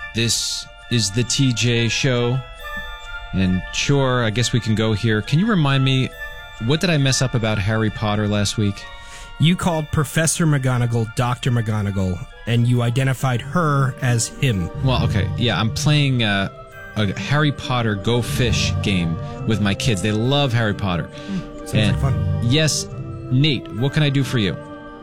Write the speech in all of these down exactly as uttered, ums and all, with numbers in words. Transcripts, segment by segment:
This is the T J Show. And sure, I guess we can go here. Can you remind me, what did I mess up about Harry Potter last week? You called Professor McGonagall Doctor McGonagall, and you identified her as him. Well, okay. Yeah, I'm playing uh, a Harry Potter Go Fish game with my kids. They love Harry Potter. Sounds and like fun. Yes, Nate, what can I do for you?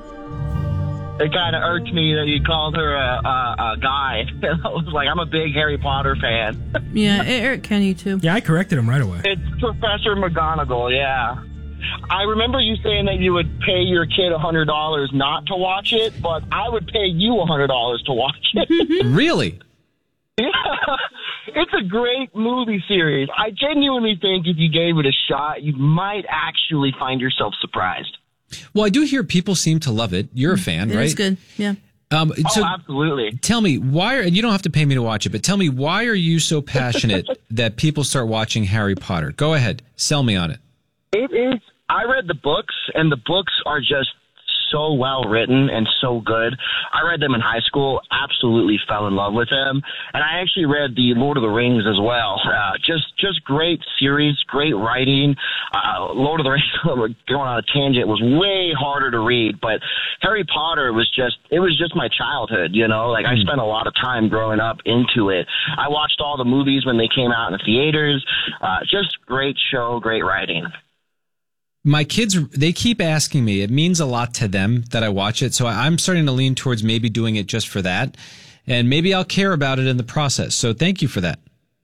It kind of irked me that you called her a, a, a guy. I was like, I'm a big Harry Potter fan. Yeah, Eric Kenny, too. Yeah, I corrected him right away. It's Professor McGonagall, yeah. I remember you saying that you would pay your kid one hundred dollars not to watch it, but I would pay you one hundred dollars to watch it. Really? Yeah. It's a great movie series. I genuinely think if you gave it a shot, you might actually find yourself surprised. Well, I do hear people seem to love it. You're a fan, It right? is good, yeah. Um, so oh, absolutely. Tell me, why are, and you don't have to pay me to watch it, but tell me, why are you so passionate that people start watching Harry Potter? Go ahead. Sell me on it. It is. I read the books, and the books are just so well written and so good. I read them in high school, absolutely fell in love with them. And I actually read the Lord of the Rings as well. Uh, just, just great series, great writing. Uh, Lord of the Rings, going on a tangent, was way harder to read, but Harry Potter was just, it was just my childhood, you know, like I spent a lot of time growing up into it. I watched all the movies when they came out in the theaters. Uh, just great show, great writing. My kids, they keep asking me. It means a lot to them that I watch it. So I'm starting to lean towards maybe doing it just for that. And maybe I'll care about it in the process. So thank you for that.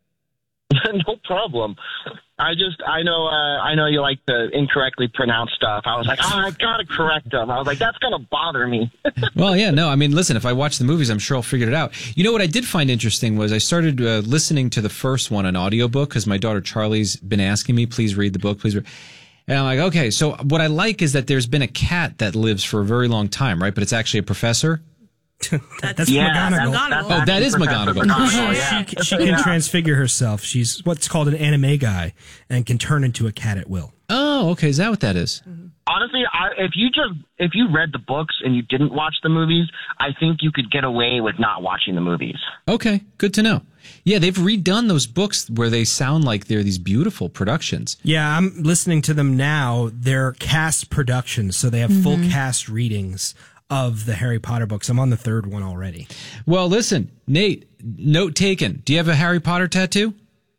No problem. I just, I know, uh, I know you like to incorrectly pronounce stuff. I was like, oh, I gotta correct them. I was like, that's gonna bother me. Well, yeah, no, I mean, listen, if I watch the movies, I'm sure I'll figure it out. You know what I did find interesting was I started uh, listening to the first one, an audiobook, because my daughter Charlie's been asking me, please read the book, please read. And I'm like, okay, so what I like is that there's been a cat that lives for a very long time, right? But it's actually a professor. That's Yeah, McGonagall. McGonagall. that's Oh, that is Professor McGonagall. McGonagall, yeah. She, she can transfigure herself. She's what's called an anime guy and can turn into a cat at will. Oh, okay, is that what that is? Honestly, I, if you just if you read the books and you didn't watch the movies, I think you could get away with not watching the movies. Okay, good to know. Yeah, they've redone those books where they sound like they're these beautiful productions. Yeah, I'm listening to them now. They're cast productions, so they have full cast readings of the Harry Potter books. I'm on the third one already. Well, listen, Nate, note taken. Do you have a Harry Potter tattoo?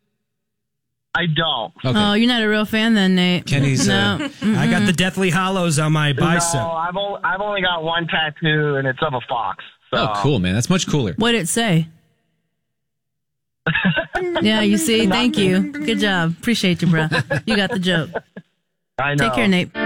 I don't. Okay. Oh, you're not a real fan then, Nate. Kenny's, uh, no. I got the Deathly Hallows on my bicep. No, I've only, I've only got one tattoo, and it's of a fox. So. Oh, cool, man. That's much cooler. What'd it say? Yeah, you see? Thank you. Good job. Appreciate you, bro. You got the joke. I know. Take care, Nate.